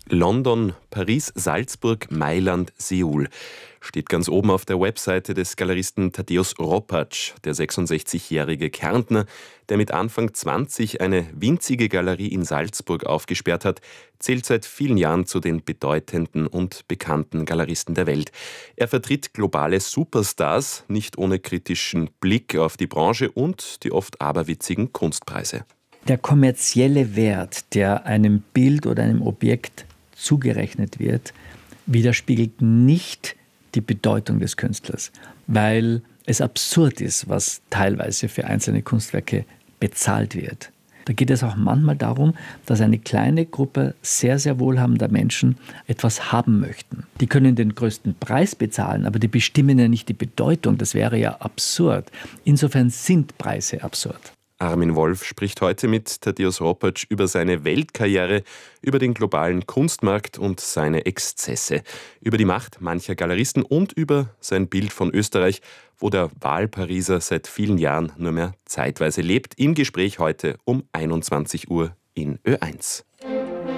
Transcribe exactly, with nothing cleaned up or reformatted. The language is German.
London, Paris, Salzburg, Mailand, Seoul. Steht ganz oben auf der Webseite des Galeristen Tadeusz Ropacz, der sechsundsechzigjährige Kärntner, der mit Anfang zwanzig eine winzige Galerie in Salzburg aufgesperrt hat, zählt seit vielen Jahren zu den bedeutenden und bekannten Galeristen der Welt. Er vertritt globale Superstars, nicht ohne kritischen Blick auf die Branche und die oft aberwitzigen Kunstpreise. Der kommerzielle Wert, der einem Bild oder einem Objekt zugerechnet wird, widerspiegelt nicht die Bedeutung des Künstlers, weil es absurd ist, was teilweise für einzelne Kunstwerke bezahlt wird. Da geht es auch manchmal darum, dass eine kleine Gruppe sehr, sehr wohlhabender Menschen etwas haben möchten. Die können den größten Preis bezahlen, aber die bestimmen ja nicht die Bedeutung. Das wäre ja absurd. Insofern sind Preise absurd. Armin Wolf spricht heute mit Tadeusz Ropacz über seine Weltkarriere, über den globalen Kunstmarkt und seine Exzesse, über die Macht mancher Galeristen und über sein Bild von Österreich, wo der Wahlpariser seit vielen Jahren nur mehr zeitweise lebt. Im Gespräch heute um einundzwanzig Uhr in Ö eins.